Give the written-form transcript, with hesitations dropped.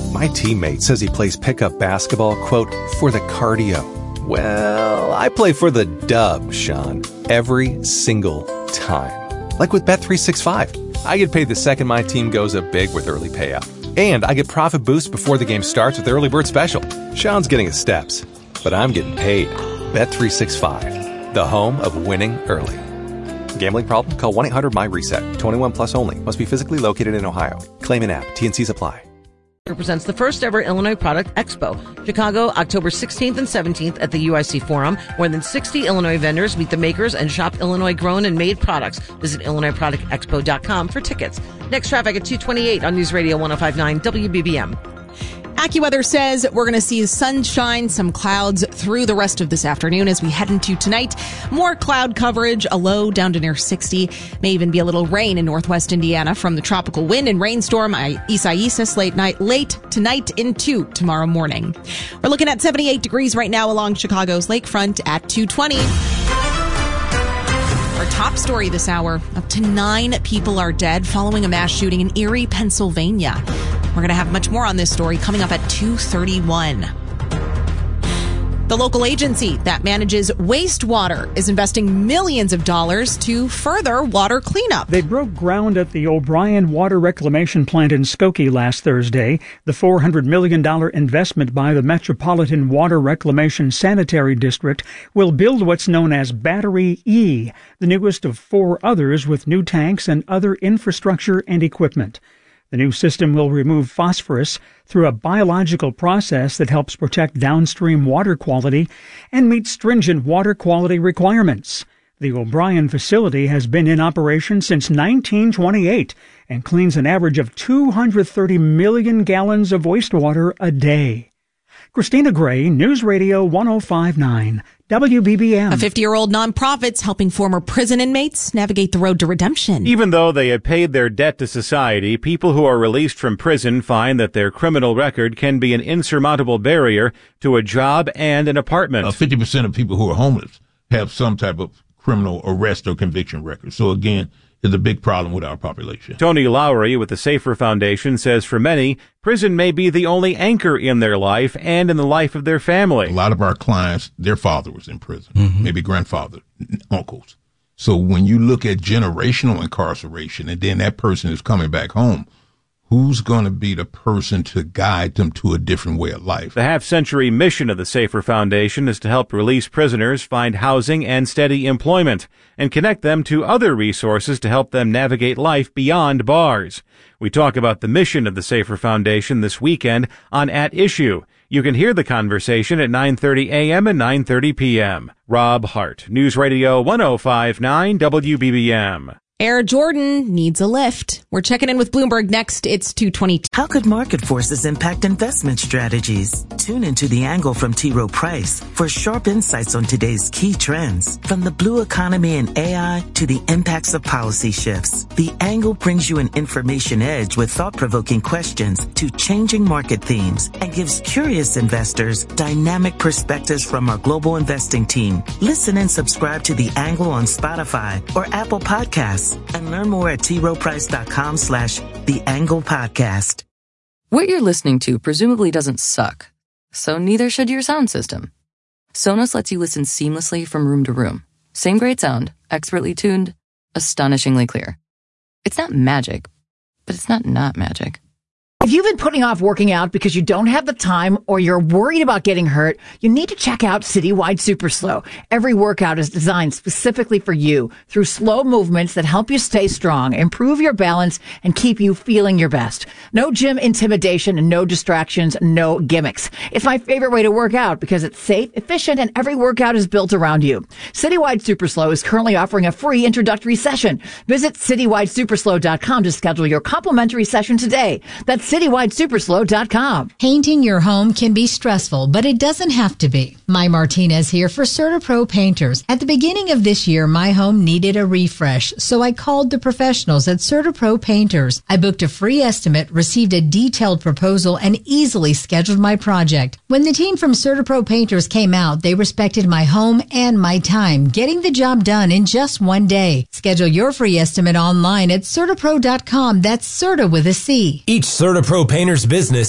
My teammate says he plays pickup basketball, quote, for the cardio. Well, I play for the dub, Sean, every single time. Like with Bet365. I get paid the second my team goes up big with early payout. And I get profit boosts before the game starts with Early Bird Special. Sean's getting his steps, but I'm getting paid. Bet365, the home of winning early. Gambling problem? Call 1-800-MY-RESET. 21 plus only. Must be physically located in Ohio. Claim an app. T&Cs apply. Presents the first ever Illinois Product Expo. Chicago, October 16th and 17th at the UIC Forum. More than 60 Illinois vendors meet the makers and shop Illinois grown and made products. Visit IllinoisProductExpo.com for tickets. Next traffic at 228 on News Radio 105.9 WBBM. AccuWeather says we're going to see sunshine, some clouds through the rest of this afternoon as we head into tonight. More cloud coverage, a low down to near 60. May even be a little rain in northwest Indiana from the tropical wind and rainstorm Isaias late tonight into tomorrow morning. We're looking at 78 degrees right now along Chicago's lakefront at 220. Our top story this hour, up to 9 people are dead following a mass shooting in Erie, Pennsylvania. We're going to have much more on this story coming up at 2:31. The local agency that manages wastewater is investing millions of dollars to further water cleanup. They broke ground at the O'Brien Water Reclamation Plant in Skokie last Thursday. The $400 million investment by the Metropolitan Water Reclamation Sanitary District will build what's known as Battery E, the newest of 4 others with new tanks and other infrastructure and equipment. The new system will remove phosphorus through a biological process that helps protect downstream water quality and meet stringent water quality requirements. The O'Brien facility has been in operation since 1928 and cleans an average of 230 million gallons of wastewater a day. Christina Gray, News Radio 105.9. WBBM. A 50-year-old nonprofit's helping former prison inmates navigate the road to redemption. Even though they have paid their debt to society, people who are released from prison find that their criminal record can be an insurmountable barrier to a job and an apartment. 50% of people who are homeless have some type of criminal arrest or conviction record. So again, is a big problem with our population. Tony Lowry with the Safer Foundation says for many, prison may be the only anchor in their life and in the life of their family. A lot of our clients, their father was in prison, maybe grandfather, uncles. So when you look at generational incarceration and then that person is coming back home, who's going to be the person to guide them to a different way of life? The half-century mission of the Safer Foundation is to help release prisoners find housing and steady employment and connect them to other resources to help them navigate life beyond bars. We talk about the mission of the Safer Foundation this weekend on At Issue. You can hear the conversation at 9:30 a.m. and 9:30 p.m. Rob Hart, News Radio 105.9 WBBM. Air Jordan needs a lift. We're checking in with Bloomberg next. It's 2:22. How could market forces impact investment strategies? Tune into The Angle from T. Rowe Price for sharp insights on today's key trends. From the blue economy and AI to the impacts of policy shifts, The Angle brings you an information edge with thought-provoking questions to changing market themes and gives curious investors dynamic perspectives from our global investing team. Listen and subscribe to The Angle on Spotify or Apple Podcasts. And learn more at troweprice.com/The Angle Podcast. What you're listening to presumably doesn't suck, so neither should your sound system. Sonos lets you listen seamlessly from room to room. Same great sound, expertly tuned, astonishingly clear. It's not magic, but it's not magic. If you've been putting off working out because you don't have the time or you're worried about getting hurt, you need to check out Citywide Super Slow. Every workout is designed specifically for you through slow movements that help you stay strong, improve your balance, and keep you feeling your best. No gym intimidation and no distractions, no gimmicks. It's my favorite way to work out because it's safe, efficient, and every workout is built around you. Citywide Super Slow is currently offering a free introductory session. Visit citywidesuperslow.com to schedule your complimentary session today. That's citywidesuperslow.com. Painting your home can be stressful, but it doesn't have to be. My Martinez here for CertaPro Painters. At the beginning of this year, my home needed a refresh, so I called the professionals at CertaPro Painters. I booked a free estimate, received a detailed proposal, and easily scheduled my project. When the team from CertaPro Painters came out, they respected my home and my time, getting the job done in just one day. Schedule your free estimate online at CertaPro.com. That's Certa with a C. Each CertaPro Painter's business